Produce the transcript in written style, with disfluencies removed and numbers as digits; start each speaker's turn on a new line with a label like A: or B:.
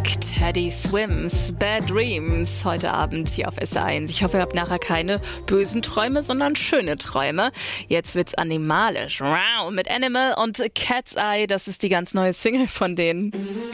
A: Teddy Swims, Bad Dreams, heute Abend hier auf SR1. Ich hoffe, ihr habt nachher keine bösen Träume, sondern schöne Träume. Jetzt wird's animalisch. Wow, mit Animal und Cat's Eye, das ist die ganz neue Single von denen.